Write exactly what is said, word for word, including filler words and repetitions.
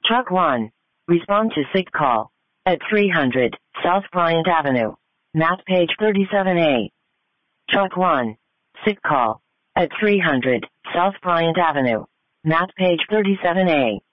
Truck one. Respond to SIG call. At three hundred, South Bryant Avenue. Map page thirty-seven A. Truck one. SIG call. At three hundred, South Bryant Avenue. Map page thirty-seven A.